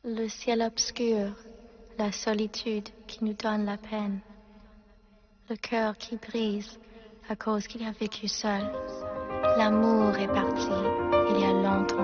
Le ciel obscur, la solitude qui nous donne la peine, le cœur qui brise à cause qu'il a vécu seul. L'amour est parti il y a longtemps.